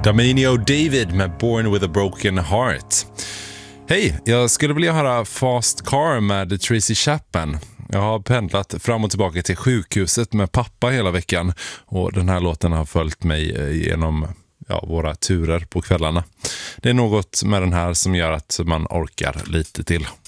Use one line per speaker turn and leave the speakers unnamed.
Daminio David med Born with a Broken Heart. Hej, jag skulle vilja höra Fast Car med Tracy Chapman. Jag har pendlat fram och tillbaka till sjukhuset med pappa hela veckan och den här låten har följt mig genom våra turer på kvällarna. Det är något med den här som gör att man orkar lite till.